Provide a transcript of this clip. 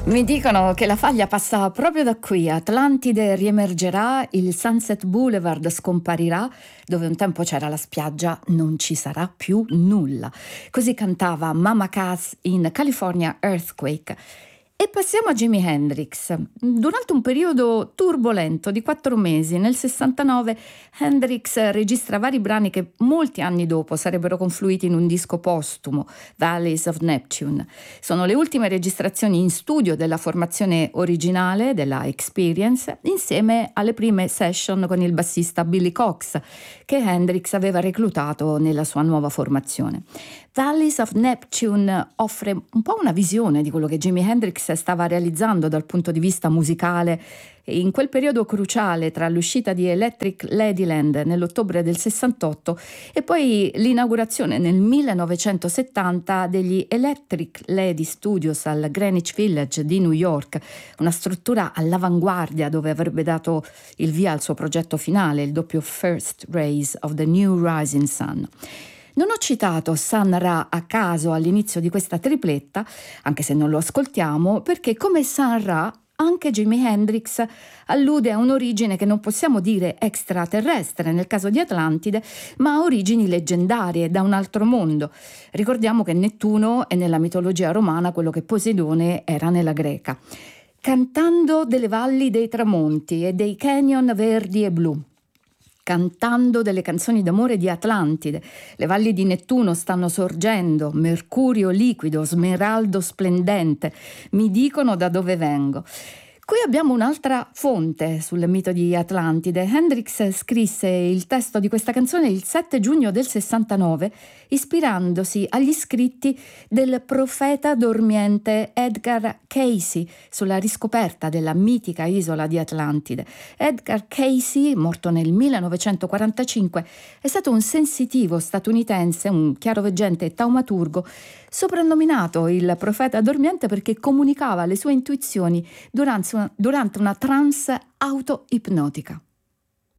Mi dicono che la faglia passa proprio da qui, Atlantide riemergerà, il Sunset Boulevard scomparirà, dove un tempo c'era la spiaggia non ci sarà più nulla. Così cantava Mama Cass in California Earthquake. E passiamo a Jimi Hendrix. Durante un periodo turbolento di 4 mesi, nel 69, Hendrix registra vari brani che molti anni dopo sarebbero confluiti in un disco postumo, Valleys of Neptune. Sono le ultime registrazioni in studio della formazione originale della Experience, insieme alle prime session con il bassista Billy Cox, che Hendrix aveva reclutato nella sua nuova formazione. Valleys of Neptune offre un po' una visione di quello che Jimi Hendrix stava realizzando dal punto di vista musicale in quel periodo cruciale tra l'uscita di Electric Ladyland nell'ottobre del 68 e poi l'inaugurazione nel 1970 degli Electric Lady Studios al Greenwich Village di New York, una struttura all'avanguardia dove avrebbe dato il via al suo progetto finale, il doppio First Rays of the New Rising Sun. Non ho citato Sun Ra a caso all'inizio di questa tripletta, anche se non lo ascoltiamo, perché come Sun Ra anche Jimi Hendrix allude a un'origine che non possiamo dire extraterrestre nel caso di Atlantide, ma a origini leggendarie da un altro mondo. Ricordiamo che Nettuno è nella mitologia romana quello che Poseidone era nella greca. Cantando delle valli dei tramonti e dei canyon verdi e blu, cantando delle canzoni d'amore di Atlantide. Le valli di Nettuno stanno sorgendo, mercurio liquido, smeraldo splendente, mi dicono da dove vengo. Qui abbiamo un'altra fonte sul mito di Atlantide. Hendrix scrisse il testo di questa canzone il 7 giugno del 69, ispirandosi agli scritti del profeta dormiente Edgar Cayce sulla riscoperta della mitica isola di Atlantide. Edgar Cayce, morto nel 1945, è stato un sensitivo statunitense, un chiaroveggente e taumaturgo, soprannominato il profeta dormiente perché comunicava le sue intuizioni durante una trance auto-ipnotica.